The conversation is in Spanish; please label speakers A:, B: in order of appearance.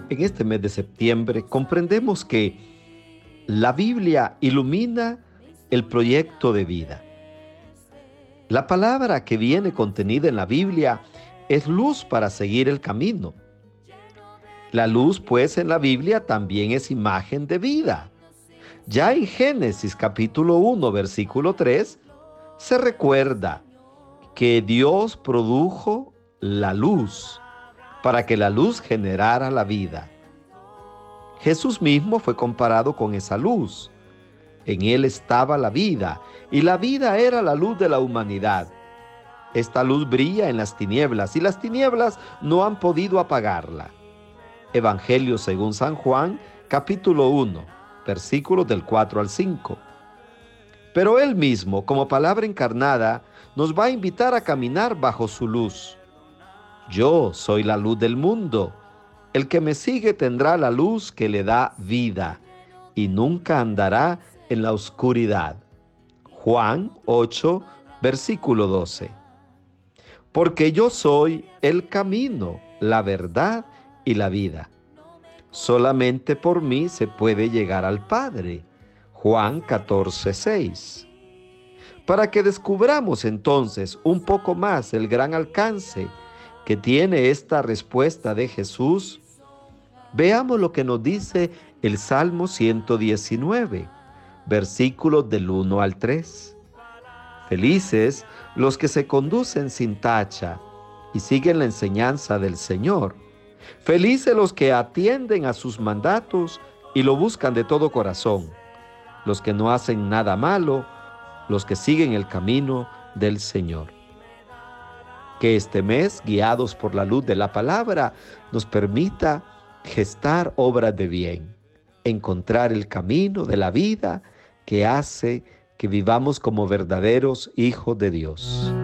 A: En este mes de septiembre comprendemos que la Biblia ilumina el proyecto de vida. La palabra que viene contenida en la Biblia es luz para seguir el camino. La luz, pues, en la Biblia también es imagen de vida. Ya en Génesis capítulo 1, versículo 3, se recuerda que Dios produjo la luz para que la luz generara la vida. Jesús mismo fue comparado con esa luz. En él estaba la vida, y la vida era la luz de la humanidad. Esta luz brilla en las tinieblas, y las tinieblas no han podido apagarla. Evangelio según San Juan, capítulo 1, versículos del 4 al 5. Pero Él mismo, como palabra encarnada, nos va a invitar a caminar bajo su luz. Yo soy la luz del mundo. El que me sigue tendrá la luz que le da vida y nunca andará en la oscuridad. Juan 8, versículo 12. Porque yo soy el camino, la verdad y la vida. Solamente por mí se puede llegar al Padre. Juan 14, 6. Para que descubramos entonces un poco más el gran alcance que tiene esta respuesta de Jesús, veamos lo que nos dice el Salmo 119, versículos del 1 al 3. Felices los que se conducen sin tacha y siguen la enseñanza del Señor. Felices los que atienden a sus mandatos y lo buscan de todo corazón. Los que no hacen nada malo, los que siguen el camino del Señor. Que este mes, guiados por la luz de la palabra, nos permita gestar obras de bien, encontrar el camino de la vida que hace que vivamos como verdaderos hijos de Dios.